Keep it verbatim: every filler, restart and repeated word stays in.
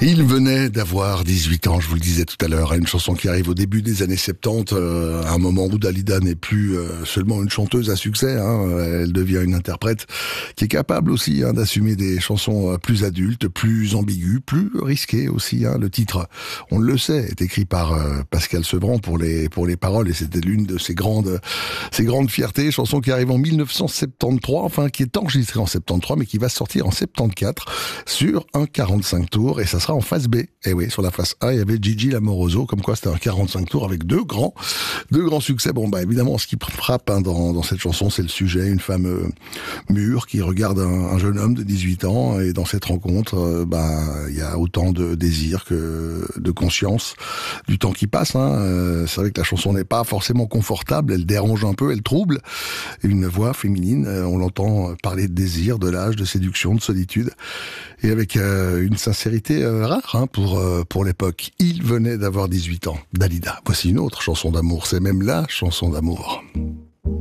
Il venait d'avoir dix-huit ans, je vous le disais tout à l'heure, une chanson qui arrive au début des années soixante-dix, euh, à un moment où Dalida n'est plus euh, seulement une chanteuse à succès, hein, elle devient une interprète qui est capable aussi hein, d'assumer des chansons plus adultes, plus ambiguës, plus risquées aussi. Hein. Le titre, on le sait, est écrit par euh, Pascal Sevran pour les pour les paroles et c'était l'une de ses grandes ses grandes fiertés. Chanson qui arrive en mille neuf cent soixante-treize, enfin qui est enregistrée en soixante-treize, mais qui va sortir en soixante-quatorze sur un quarante-cinq tours et ça sera en face B. Et oui, sur la face A, il y avait Gigi Lamoroso, comme quoi c'était un quarante-cinq tours avec deux grands, deux grands succès. Bon, bah évidemment, ce qui frappe hein, dans, dans cette chanson, c'est le sujet, une femme euh, mûre qui regarde un, un jeune homme de dix-huit ans, et dans cette rencontre, euh, bah il y a autant de désir que de conscience du temps qui passe. Hein. Euh, c'est vrai que la chanson n'est pas forcément confortable, elle dérange un peu, elle trouble. Une voix féminine, euh, on l'entend parler de désir, de l'âge, de séduction, de solitude, et avec euh, une sincérité euh, rare hein, pour euh, pour l'époque. Il venait d'avoir dix-huit ans. Dalida. Voici une autre chanson d'amour. C'est même la chanson d'amour.